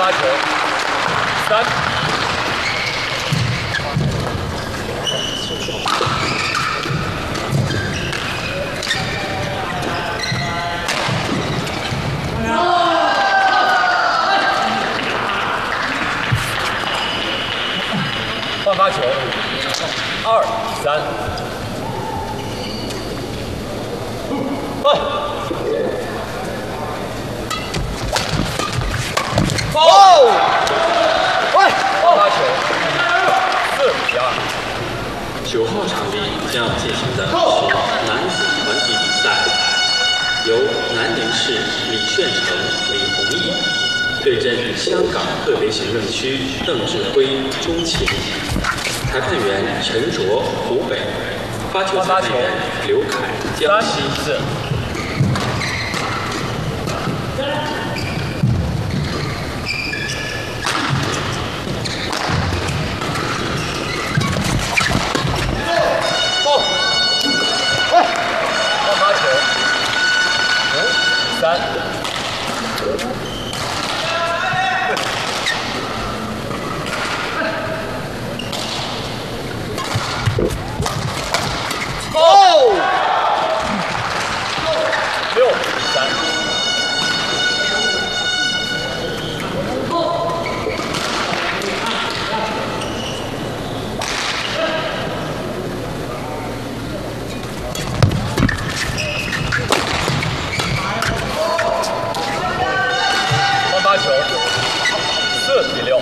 发球，3。换发球，2-3。换发球，4-2。 9号场地将要进行的是男子团体比赛，由南宁市李炫成、李弘毅对阵香港特别行政区邓志辉、钟琴，裁判员陈卓、湖北，发球裁判员刘凯、江西。 3。6-3。发球，4-6。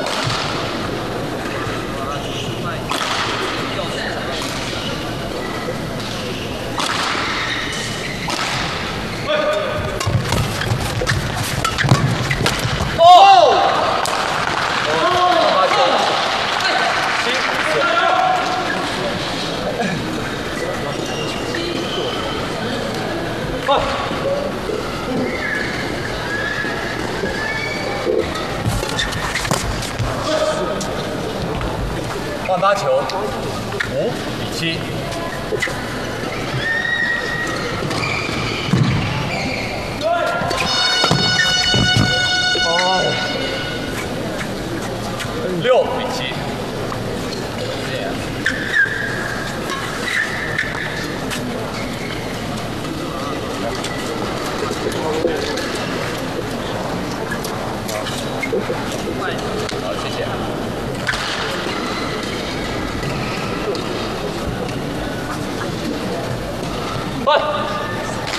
发球，7-4。换发球，5-7。6-7。